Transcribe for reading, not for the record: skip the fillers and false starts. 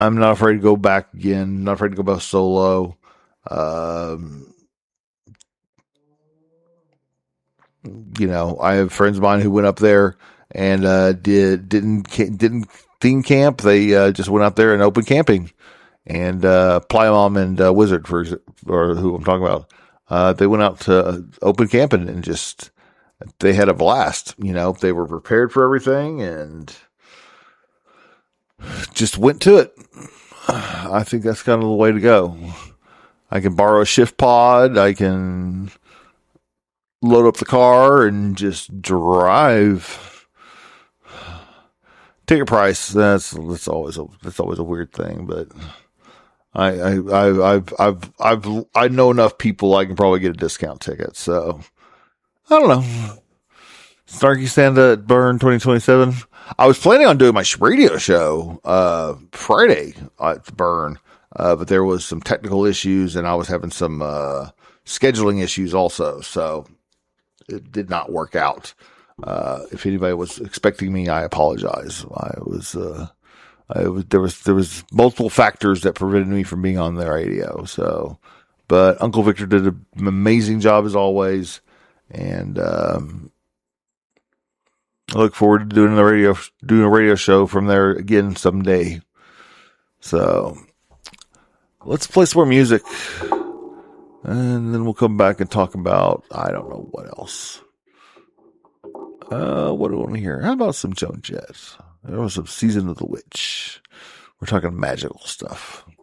I'm not afraid to go back again. Not afraid to go back solo. Um, I have friends of mine who went up there and didn't theme camp. They just went out there and open camping. And Plymom and Wizard, or who I'm talking about, they went out to open camping and just they had a blast. They were prepared for everything and just went to it. I think that's kind of the way to go. I can borrow a shift pod. I can load up the car and just drive. Ticket price, that's always a weird thing, but I know enough people I can probably get a discount ticket. So I don't know. Snarky Santa at Burn 2027. I was planning on doing my radio show Friday at Burn, but there was some technical issues and I was having some scheduling issues also, so it did not work out. If anybody was expecting me, I apologize. There was multiple factors that prevented me from being on the radio. So, but Uncle Victor did an amazing job as always, and I look forward to doing a radio show from there again someday. So, let's play some more music, and then we'll come back and talk about I don't know what else. What do we want to hear? How about some Joan Jett? There was some Season of the Witch. We're talking magical stuff.